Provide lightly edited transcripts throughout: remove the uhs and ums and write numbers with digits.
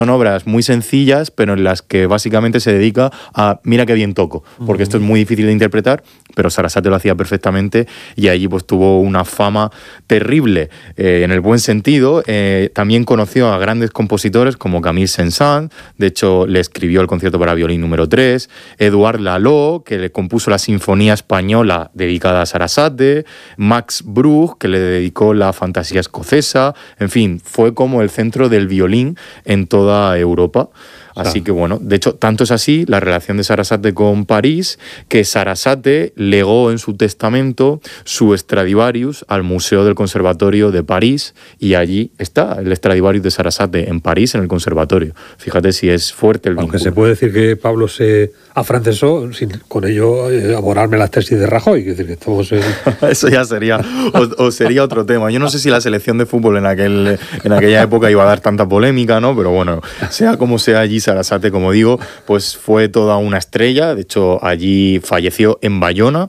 Son obras muy sencillas, pero en las que básicamente se dedica a mira qué bien toco, porque esto es muy difícil de interpretar, pero Sarasate lo hacía perfectamente y allí pues tuvo una fama terrible, en el buen sentido. También conoció a grandes compositores como Camille Saint-Saëns, de hecho le escribió el concierto para violín número 3, Édouard Lalo, que le compuso la Sinfonía Española dedicada a Sarasate, Max Bruch, que le dedicó la Fantasía Escocesa, en fin, fue como el centro del violín en toda Europa. Así que bueno, de hecho, tanto es así la relación de Sarasate con París, que Sarasate legó en su testamento su Stradivarius al Museo del Conservatorio de París, y allí está el Stradivarius de Sarasate, en París, en el conservatorio. Fíjate si es fuerte el vínculo. Aunque se puede decir que Pablo se afrancesó sin con ello aborarme las tesis de Rajoy, es decir, que estamos en... Eso ya sería, o sería otro tema. Yo no sé si la selección de fútbol en aquella época iba a dar tanta polémica, ¿no? Pero bueno, sea como sea, allí Sarasate, como digo, pues fue toda una estrella. De hecho, allí falleció en Bayona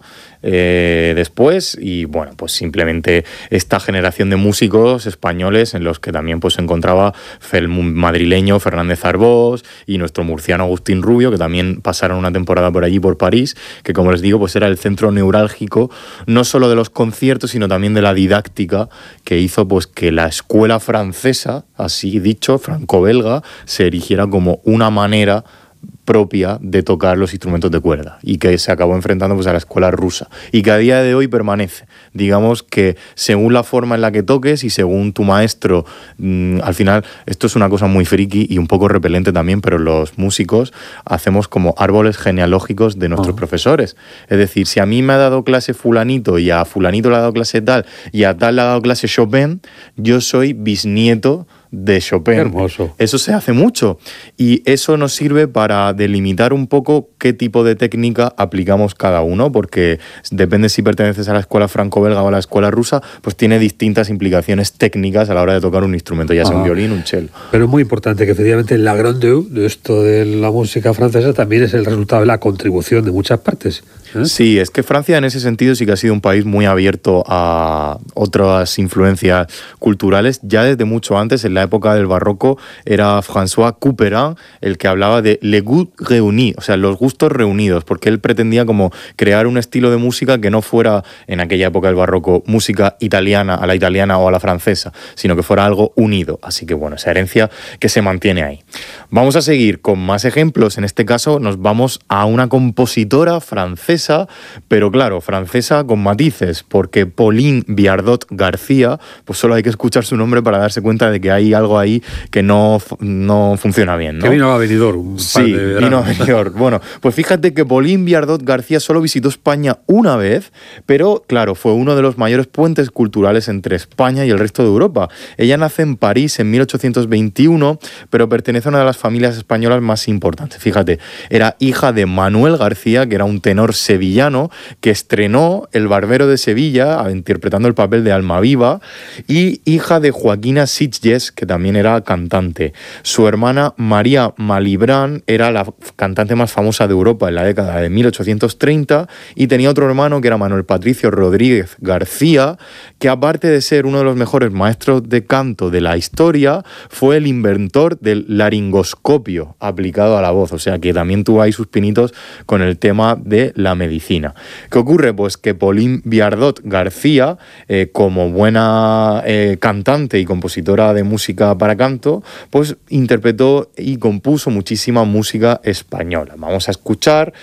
después, y bueno, pues simplemente esta generación de músicos españoles, en los que también pues se encontraba el madrileño Fernández Arbós y nuestro murciano Agustín Rubio, que también pasaron una temporada por allí, por París, que como les digo, pues era el centro neurálgico no solo de los conciertos, sino también de la didáctica, que hizo pues que la escuela francesa, así dicho, franco-belga, se erigiera como una manera propia de tocar los instrumentos de cuerda, y que se acabó enfrentando pues a la escuela rusa, y que a día de hoy permanece. Digamos que según la forma en la que toques y según tu maestro, al final esto es una cosa muy friki y un poco repelente también, pero los músicos hacemos como árboles genealógicos de nuestros profesores. Es decir, si a mí me ha dado clase fulanito y a fulanito le ha dado clase tal y a tal le ha dado clase Chopin, yo soy bisnieto de Chopin. Hermoso. Eso se hace mucho, y eso nos sirve para delimitar un poco qué tipo de técnica aplicamos cada uno, porque depende si perteneces a la escuela franco-belga o a la escuela rusa, pues tiene distintas implicaciones técnicas a la hora de tocar un instrumento, ya sea un violín o un cello. Pero es muy importante que efectivamente la grande de esto de la música francesa también es el resultado de la contribución de muchas partes. Sí, es que Francia en ese sentido sí que ha sido un país muy abierto a otras influencias culturales. Ya desde mucho antes, en la época del barroco, era François Couperin el que hablaba de les goûts réunis, o sea, los gustos reunidos, porque él pretendía como crear un estilo de música que no fuera, en aquella época del barroco, música italiana a la italiana o a la francesa, sino que fuera algo unido. Así que bueno, esa herencia que se mantiene ahí. Vamos a seguir con más ejemplos. En este caso nos vamos a una compositora francesa, pero claro, francesa con matices, porque Pauline Viardot García, pues solo hay que escuchar su nombre para darse cuenta de que hay algo ahí que no funciona bien, ¿no? Que vino a Benidorm. Sí, vino a Benidorm. Bueno, pues fíjate que Pauline Viardot García solo visitó España una vez, pero claro, fue uno de los mayores puentes culturales entre España y el resto de Europa. Ella nace en París en 1821, pero pertenece a una de las familias españolas más importantes. Fíjate, era hija de Manuel García, que era un tenor sevillano, que estrenó El Barbero de Sevilla, interpretando el papel de Almaviva, y hija de Joaquina Sitges, que también era cantante. Su hermana María Malibran era la cantante más famosa de Europa en la década de 1830, y tenía otro hermano que era Manuel Patricio Rodríguez García, que aparte de ser uno de los mejores maestros de canto de la historia, fue el inventor del laringoscopio aplicado a la voz, o sea que también tuvo ahí sus pinitos con el tema de la medicina. ¿Qué ocurre? Pues que Pauline Viardot García, como buena cantante y compositora de música para canto, pues interpretó y compuso muchísima música española. Vamos a escuchar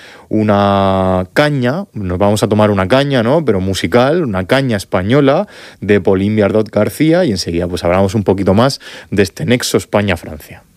una caña, nos vamos a tomar una caña, ¿no? Pero musical, una caña española de Pauline Viardot García, y enseguida pues hablamos un poquito más de este nexo España-Francia.